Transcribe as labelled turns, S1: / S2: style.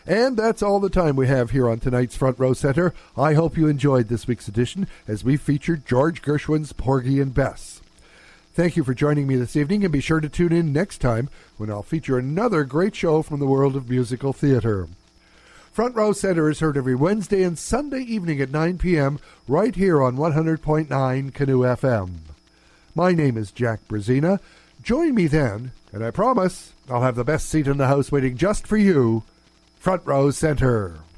S1: And that's all the time we have here on tonight's Front Row Center. I hope you enjoyed this week's edition as we featured George Gershwin's Porgy and Bess. Thank you for joining me this evening, and be sure to tune in next time when I'll feature another great show from the world of musical theater. Front Row Center is heard every Wednesday and Sunday evening at 9 p.m. right here on 100.9 Canoe FM. My name is Jack Brazina. Join me then, and I promise I'll have the best seat in the house waiting just for you. Front Row Center.